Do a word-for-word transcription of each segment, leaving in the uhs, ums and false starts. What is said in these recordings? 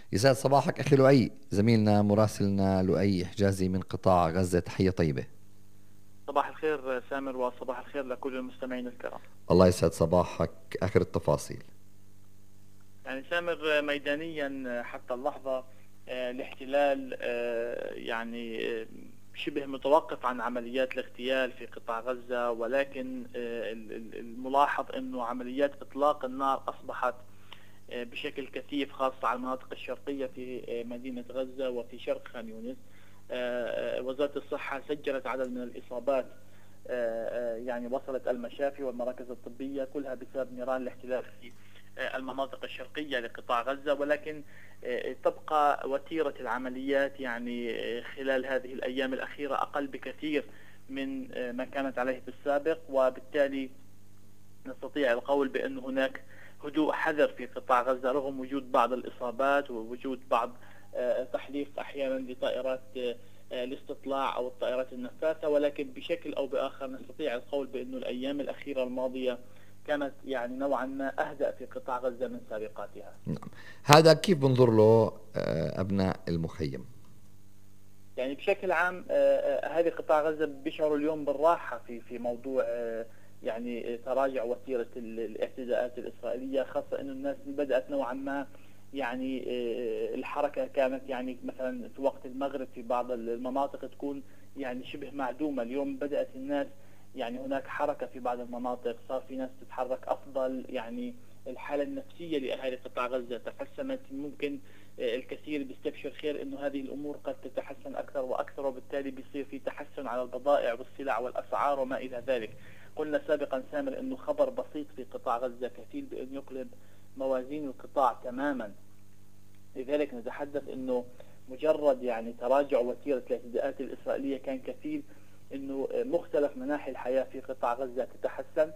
يسعد صباحك أخي لؤي، زميلنا مراسلنا لؤي حجازي من قطاع غزة، تحية طيبة. صباح الخير سامر، وصباح الخير لكل المستمعين الكرام. الله يسعد صباحك، آخر التفاصيل. يعني سامر، ميدانيا حتى اللحظة آه، الاحتلال آه، يعني آه، شبه متوقف عن عمليات الاغتيال في قطاع غزة، ولكن آه، ال- ال- الملاحظ أنه عمليات إطلاق النار أصبحت آه، بشكل كثيف، خاصة على المناطق الشرقية في آه، مدينة غزة وفي شرق خان يونس. آه، آه، وزارة الصحة سجلت عدد من الإصابات، آه، آه، يعني وصلت المشافي والمراكز الطبية كلها بسبب نيران الاحتلال في آه، المناطق الشرقية لقطاع غزة. ولكن آه، تبقى وتيرة العمليات يعني آه، خلال هذه الأيام الأخيرة أقل بكثير من آه، ما كانت عليه بالسابق، وبالتالي نستطيع القول بأن هناك هدوء حذر في قطاع غزة رغم وجود بعض الإصابات ووجود بعض آه، تحليق أحيانا لطائرات آه، آه، الاستطلاع أو الطائرات النفاثة. ولكن بشكل أو بآخر نستطيع القول بأن الأيام الأخيرة الماضية كانت يعني نوعا ما أهدأ في قطاع غزة من سابقاتها. نعم. هذا كيف بنظر له آه، أبناء المخيم؟ يعني بشكل عام آه، آه، أهالي قطاع غزة بيشعروا اليوم بالراحة في في موضوع آه، يعني آه، تراجع وتيرة ال- الاعتداءات الإسرائيلية، خاصة أنه الناس بدأت نوعا ما يعني آه، الحركة كانت يعني مثلا في وقت المغرب في بعض المناطق تكون يعني شبه معدومة. اليوم بدأت الناس يعني هناك حركة في بعض المناطق، صار في ناس تتحرك أفضل، يعني الحالة النفسية لأهالي قطاع غزة تحسنت. ممكن الكثير بيستبشر خير انه هذه الامور قد تتحسن اكثر واكثر، وبالتالي بيصير في تحسن على البضائع والسلع والاسعار وما الى ذلك. قلنا سابقا سامر انه خبر بسيط في قطاع غزة كفيل بان يقلب موازين القطاع تماما. لذلك نتحدث انه مجرد يعني تراجع وتيرة الاعتداءات الاسرائيلية كان كفيل انه مختلف مناحي الحياة في قطاع غزة تتحسن.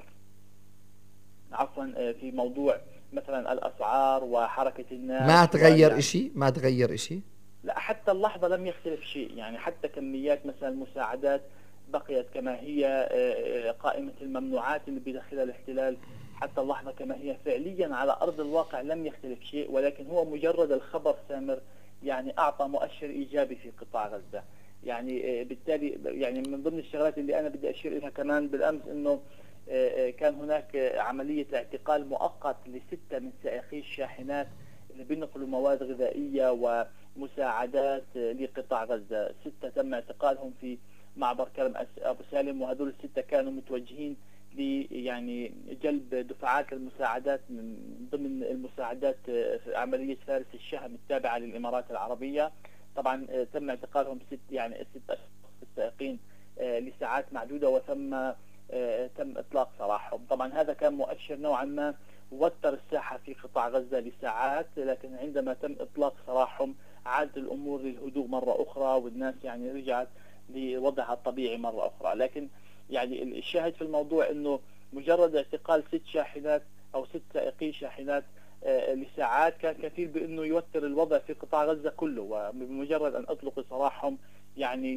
عفوا، في موضوع مثلا الاسعار وحركة الناس ما تغير ويعني إشي، ما تغير إشي. لا، حتى اللحظة لم يختلف شيء. يعني حتى كميات مثلا المساعدات بقيت كما هي، آه، آه، قائمة الممنوعات اللي بداخلها الاحتلال حتى اللحظة كما هي. فعليا على أرض الواقع لم يختلف شيء، ولكن هو مجرد الخبر سامر يعني أعطى مؤشر إيجابي في قطاع غزة. يعني آه، بالتالي يعني من ضمن الشغلات اللي أنا بدي أشير إليها كمان بالأمس أنه آه، آه، كان هناك آه، عملية اعتقال مؤقت لستة من سائقي الشاحنات اللي بينقلوا مواد غذائية ومساعدات آه، لقطاع غزة. ستة تم اعتقالهم في معبر كرم أس- أبو سالم، وهذول الستة كانوا متوجهين ل يعني جلب دفعات المساعدات من ضمن المساعدات آه، في عملية فارس الشهم التابعة للإمارات العربية. طبعا آه، تم اعتقالهم ست يعني ست أشخاص السائقين آه، لساعات معدودة، وثم آه، تم إطلاق سراحهم. طبعا هذا كان مؤشر نوعا ما وتر الساحة في قطاع غزة لساعات، لكن عندما تم إطلاق سراحهم عادت الأمور للهدوء مرة أخرى، والناس يعني رجعت لوضعها الطبيعي مرة أخرى. لكن يعني الشاهد في الموضوع أنه مجرد اعتقال ست شاحنات أو ست سائقي شاحنات آه، لساعات كان كفيل بأنه يوتر الوضع في قطاع غزة كله، وبمجرد أن أطلق سراحهم يعني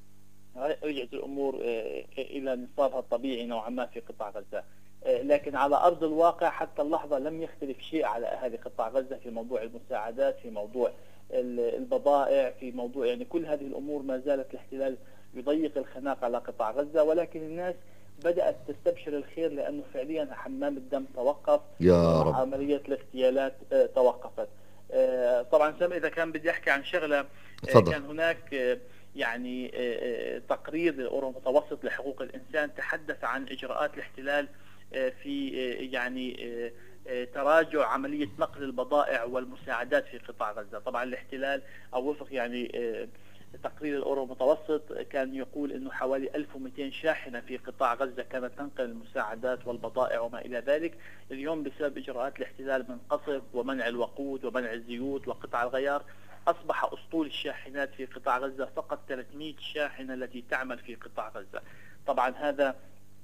رجعت الأمور آه، إلى نصابها الطبيعي نوعا ما في قطاع غزة. آه، لكن على أرض الواقع حتى اللحظة لم يختلف شيء على أهالي قطاع غزة في موضوع المساعدات، في موضوع البضائع، في موضوع يعني كل هذه الأمور. ما زالت الاحتلال يضيق الخناق على قطاع غزة، ولكن الناس بدأت تستبشر الخير لأنه فعليا حمام الدم توقف يا رب. وعملية الاغتيالات آه، توقفت. آه، طبعا سامي، إذا كان بدي أحكي عن شغلة، آه، تفضل. كان هناك آه، يعني آه، آه، تقرير للأورو متوسط لحقوق الإنسان تحدث عن إجراءات الاحتلال آه، في آه، يعني آه، آه، تراجع عملية نقل البضائع والمساعدات في قطاع غزة. طبعا الاحتلال أو وفق يعني آه، تقرير الأورو المتوسط كان يقول أنه حوالي ألف ومئتين شاحنة في قطاع غزة كانت تنقل المساعدات والبضائع وما إلى ذلك. اليوم بسبب إجراءات الاحتلال من قصف ومنع الوقود ومنع الزيوت وقطع الغيار، أصبح أسطول الشاحنات في قطاع غزة فقط ثلاثمئة شاحنة التي تعمل في قطاع غزة. طبعا هذا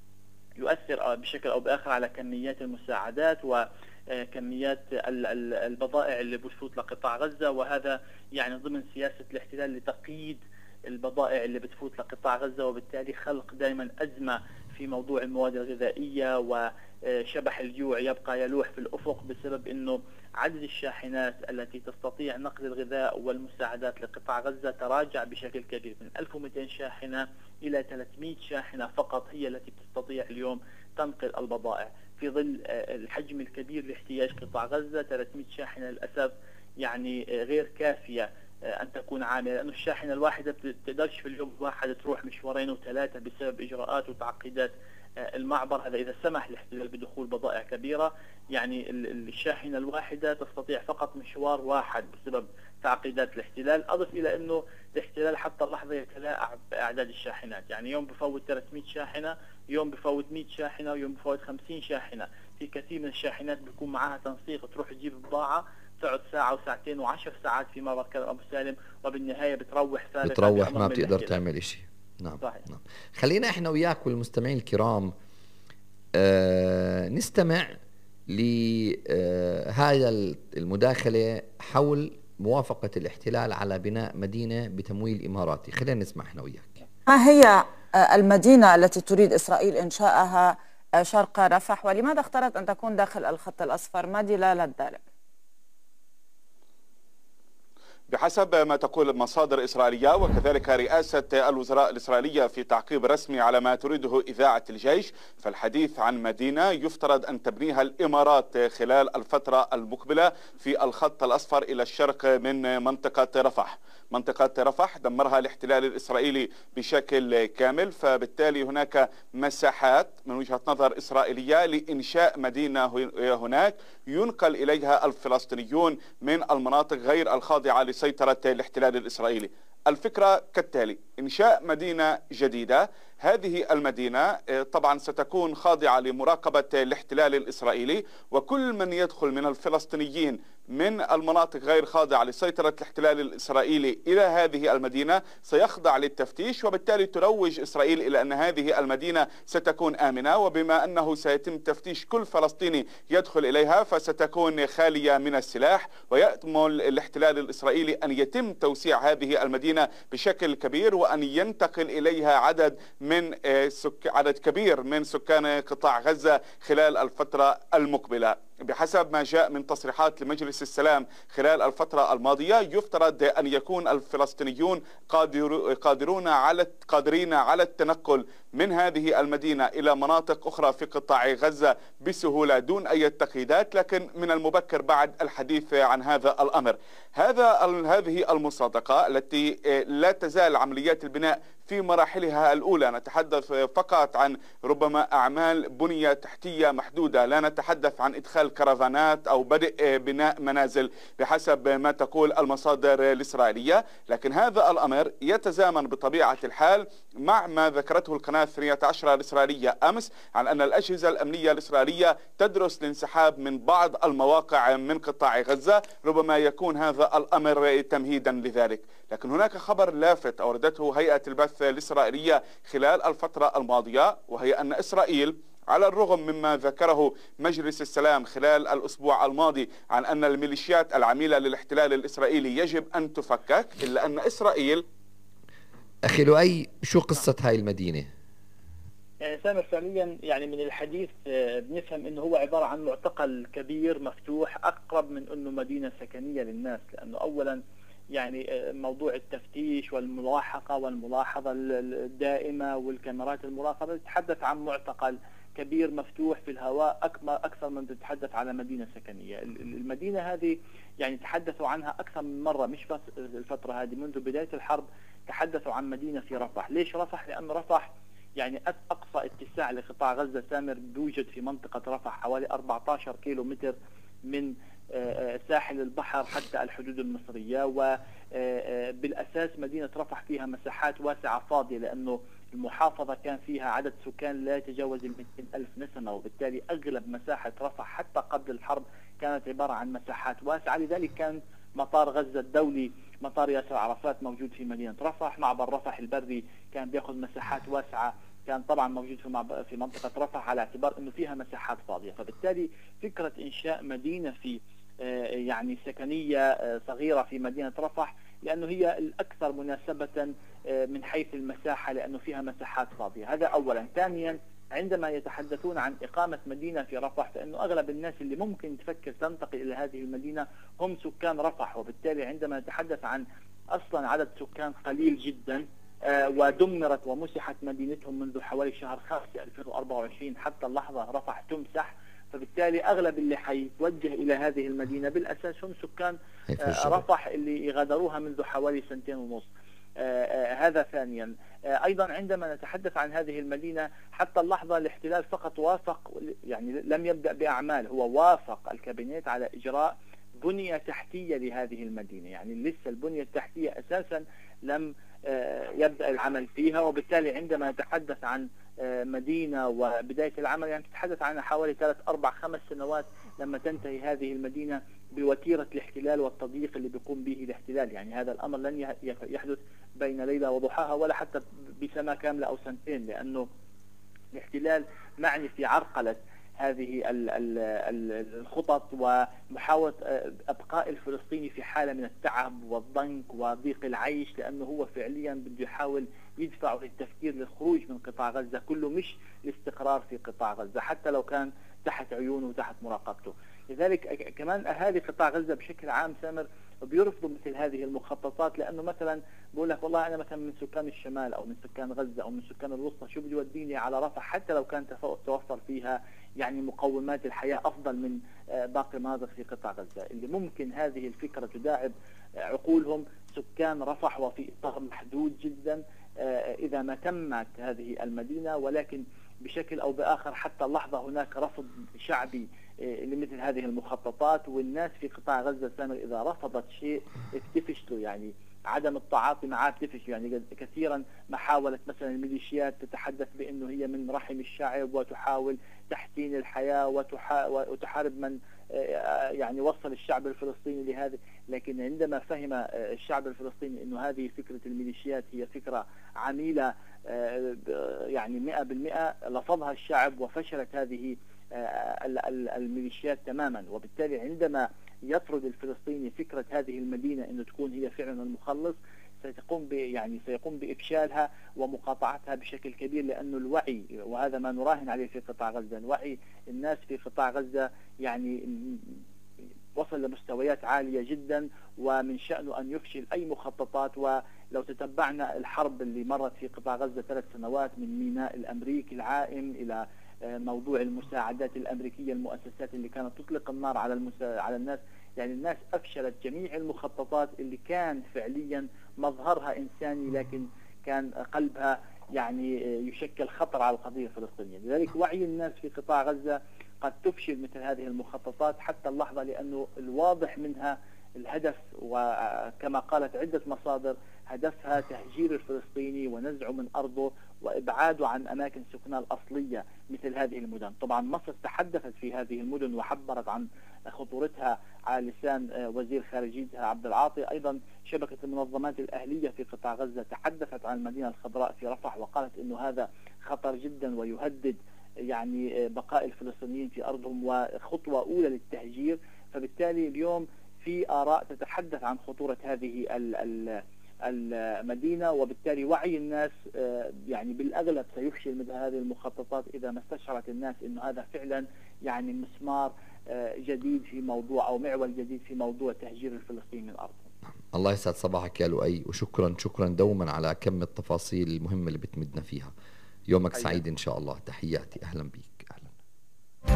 يؤثر بشكل أو بآخر على كميات المساعدات وكميات البضائع اللي بتفوت لقطاع غزة، وهذا يعني ضمن سياسة الاحتلال لتقييد البضائع اللي بتفوت لقطاع غزة، وبالتالي خلق دائما أزمة في موضوع المواد الغذائية، وشبح الجوع يبقى يلوح في الأفق بسبب أنه عدد الشاحنات التي تستطيع نقل الغذاء والمساعدات لقطاع غزة تراجع بشكل كبير من ألف ومئتين شاحنة إلى ثلاثمئة شاحنة فقط هي التي تستطيع اليوم تنقل البضائع. في ظل الحجم الكبير لاحتياج قطاع غزة ثلاثمئة شاحنة للأسف يعني غير كافية أن تكون عاملة، لأن الشاحنة الواحدة بتقدرش في اليوم الواحد تروح مشوارين وثلاثة بسبب إجراءات وتعقيدات المعبر. هذا إذا سمح الاحتلال بدخول بضائع كبيرة، يعني الشاحنة الواحدة تستطيع فقط مشوار واحد بسبب تعقيدات الاحتلال. أضف إلى أنه الاحتلال حتى اللحظة يتلاعب بأعداد الشاحنات، يعني يوم بفوت ثلاثمئة شاحنة، يوم بفوت مئة شاحنة، ويوم بفوت خمسين شاحنة. في كثير من الشاحنات بيكون معها تنسيق تروح تجيب بضاعة تقعد ساعة وساعتين وعشر ساعات فيما بكر أبو سالم، وبالنهاية بتروح فارغة بتروح ما بتقدر تعمل إشي. نعم. صحيح. نعم. خلينا إحنا وياك والمستمعين الكرام آه نستمع لهذا آه المداخلة حول موافقة الاحتلال على بناء مدينة بتمويل إماراتي. خلينا نسمع إحنا وياك. ما هي المدينة التي تريد إسرائيل إنشاءها شرق رفح، ولماذا اختارت أن تكون داخل الخط الأصفر؟ ما دلالة ذلك؟ بحسب ما تقول مصادر إسرائيلية وكذلك رئاسة الوزراء الإسرائيلية في تعقيب رسمي على ما تريده إذاعة الجيش، فالحديث عن مدينة يفترض أن تبنيها الإمارات خلال الفترة المقبلة في الخط الأصفر إلى الشرق من منطقة رفح. منطقة رفح دمرها الاحتلال الإسرائيلي بشكل كامل، فبالتالي هناك مساحات من وجهة نظر إسرائيلية لإنشاء مدينة هناك ينقل إليها الفلسطينيون من المناطق غير الخاضعة لسيطرة الاحتلال الإسرائيلي. الفكرة كالتالي: إنشاء مدينة جديدة. هذه المدينة طبعا ستكون خاضعة لمراقبة الاحتلال الإسرائيلي، وكل من يدخل من الفلسطينيين من المناطق غير خاضعة لسيطرة الاحتلال الإسرائيلي إلى هذه المدينة سيخضع للتفتيش، وبالتالي تروج إسرائيل إلى أن هذه المدينة ستكون آمنة، وبما أنه سيتم تفتيش كل فلسطيني يدخل إليها فستكون خالية من السلاح، ويأمل الاحتلال الإسرائيلي أن يتم توسيع هذه المدينة بشكل كبير وأن ينتقل إليها عدد من عدد كبير من سكان قطاع غزة خلال الفترة المقبلة. بحسب ما جاء من تصريحات لمجلس السلام خلال الفترة الماضية، يفترض أن يكون الفلسطينيون قادر قادرون على قادرين على التنقل من هذه المدينة إلى مناطق أخرى في قطاع غزة بسهولة دون أي تقييدات، لكن من المبكر بعد الحديث عن هذا الأمر. هذا هذه المصادقة التي لا تزال عمليات البناء في مراحلها الأولى، نتحدث فقط عن ربما أعمال بنية تحتية محدودة، لا نتحدث عن إدخال كرفانات أو بدء بناء منازل بحسب ما تقول المصادر الإسرائيلية. لكن هذا الأمر يتزامن بطبيعة الحال مع ما ذكرته القناة الثانية عشرة الإسرائيلية أمس عن أن الأجهزة الأمنية الإسرائيلية تدرس الانسحاب من بعض المواقع من قطاع غزة، ربما يكون هذا الأمر تمهيدا لذلك. لكن هناك خبر لافت أوردته هيئة البث الإسرائيلية خلال الفترة الماضية، وهي أن إسرائيل على الرغم مما ذكره مجلس السلام خلال الأسبوع الماضي عن أن الميليشيات العميلة للاحتلال الإسرائيلي يجب أن تفكك، إلا أن إسرائيل. أخي لؤي، شو قصة هاي المدينة؟ يعني سامر فعليا يعني من الحديث بنفهم انه هو عبارة عن معتقل كبير مفتوح اقرب من انه مدينة سكنية للناس، لانه اولا يعني موضوع التفتيش والملاحقة والملاحظة الدائمة والكاميرات المراقبة تتحدث عن معتقل كبير مفتوح في الهواء أكثر من تتحدث على مدينة سكنية. المدينة هذه يعني تحدثوا عنها أكثر من مرة، مش بس الفترة هذه، منذ بداية الحرب تحدثوا عن مدينة في رفح. ليش رفح؟ لأن رفح يعني أقصى اتساع لقطاع غزة سامر بيوجد في منطقة رفح حوالي أربعة عشر كيلو متر من ساحل البحر حتى الحدود المصرية، وبالأساس مدينة رفح فيها مساحات واسعة فاضية، لأنه المحافظة كان فيها عدد سكان لا يتجاوز المئتين ألف نسمة، وبالتالي أغلب مساحة رفح حتى قبل الحرب كانت عبارة عن مساحات واسعة. لذلك كان مطار غزة الدولي مطار ياسر عرفات موجود في مدينة رفح، معبر رفح البري كان بياخذ مساحات واسعة، كان طبعا موجود في في منطقة رفح على اعتبار انه فيها مساحات فاضية. فبالتالي فكرة انشاء مدينة في يعني سكنية صغيرة في مدينة رفح لانه هي الاكثر مناسبة من حيث المساحة، لانه فيها مساحات فاضية. هذا اولا. ثانيا عندما يتحدثون عن إقامة مدينة في رفح، فإنه أغلب الناس اللي ممكن تفكر تنتقل إلى هذه المدينة هم سكان رفح، وبالتالي عندما نتحدث عن أصلا عدد سكان قليل جدا آه ودمرت ومسحت مدينتهم منذ حوالي شهر خمسة ألفين وأربعة وعشرين حتى اللحظة رفح تمسح، فبالتالي أغلب اللي حيتوجه إلى هذه المدينة بالأساس هم سكان آه رفح اللي غادروها منذ حوالي سنتين ونصف. آه آه هذا ثانيا. آه أيضا عندما نتحدث عن هذه المدينة حتى اللحظة الاحتلال فقط وافق، يعني لم يبدأ بأعمال، هو وافق الكابينيت على إجراء بنية تحتية لهذه المدينة، يعني لسه البنية التحتية أساسا لم آه يبدأ العمل فيها، وبالتالي عندما نتحدث عن آه مدينة وبداية العمل يعني تتحدث عن حوالي ثلاث أربع خمس سنوات لما تنتهي هذه المدينة بوتيرة الاحتلال والتضييق اللي بيقوم به الاحتلال. يعني هذا الأمر لن يحدث بين ليلة وضحاها ولا حتى بسنة كاملة أو سنتين، لأنه الاحتلال معني في عرقلة هذه الخطط ومحاولة أبقاء الفلسطيني في حالة من التعب والضنك وضيق العيش، لأنه هو فعليا بده يحاول يدفع للتفكير للخروج من قطاع غزة كله، مش الاستقرار في قطاع غزة حتى لو كان تحت عيونه وتحت مراقبته. لذلك كمان أهالي قطاع غزة بشكل عام سامر بيرفضوا مثل هذه المخططات، لأنه مثلا بقول لك والله أنا مثلا من سكان الشمال أو من سكان غزة أو من سكان الوسطى، شو بده يوديني على رفح حتى لو كان توفر فيها يعني مقومات الحياة أفضل من باقي المناطق في قطاع غزة. اللي ممكن هذه الفكرة تداعب عقولهم سكان رفح وفي إطار محدود جدا إذا ما تمت هذه المدينة، ولكن بشكل أو بآخر حتى اللحظة هناك رفض شعبي لمثل هذه المخططات، والناس في قطاع غزة سامر إذا رفضت شيء بتفشلوا، يعني عدم التعاطي معاه بتفشل. يعني كثيرا ما حاولت مثلا الميليشيات تتحدث بأنه هي من رحم الشعب وتحاول تحسين الحياة وتحارب من يعني وصل الشعب الفلسطيني لهذا، لكن عندما فهم الشعب الفلسطيني أنه هذه فكرة الميليشيات هي فكرة عميلة يعني مئة بالمئة، لفظها الشعب وفشلت هذه الميليشيات تماما. وبالتالي عندما يطرد الفلسطيني فكرة هذه المدينة أنه تكون هي فعلا المخلص، سيقوم ب يعني سيقوم بإفشالها ومقاطعتها بشكل كبير، لأنه الوعي، وهذا ما نراهن عليه في قطاع غزة، الوعي الناس في قطاع غزة يعني وصل لمستويات عالية جدا، ومن شأنه أن يفشل أي مخططات. ولو تتبعنا الحرب اللي مرت في قطاع غزة ثلاث سنوات من ميناء الأمريكي العائم إلى موضوع المساعدات الأمريكية، المؤسسات اللي كانت تطلق النار على المسا... على الناس، يعني الناس أفشلت جميع المخططات اللي كان فعليا مظهرها إنساني لكن كان قلبها يعني يشكل خطر على القضية الفلسطينية. لذلك وعي الناس في قطاع غزة قد تفشل مثل هذه المخططات حتى اللحظة، لأنه الواضح منها الهدف، وكما قالت عدة مصادر هدفها تهجير الفلسطيني ونزعه من أرضه وإبعاده عن أماكن سكنه الأصلية مثل هذه المدن. طبعا مصر تحدثت في هذه المدن وحبرت عن خطورتها على لسان وزير خارجيتها عبد العاطي. أيضا شبكة المنظمات الأهلية في قطاع غزة تحدثت عن المدينة الخضراء في رفح وقالت أنه هذا خطر جدا ويهدد يعني بقاء الفلسطينيين في أرضهم وخطوة أولى للتهجير. فبالتالي اليوم في آراء تتحدث عن خطورة هذه المدينة، وبالتالي وعي الناس يعني بالأغلب سيفشل مثل هذه المخططات إذا ما استشعرت الناس أنه هذا فعلا يعني مسمار جديد في موضوع أو معول جديد في موضوع تهجير الفلسطينيين من أرضهم. الله يسعد صباحك يا لؤي، وشكرا شكرا دوما على كم التفاصيل المهمة اللي بتمدنا فيها. يومك سعيد إن شاء الله. تحياتي، أهلا بك.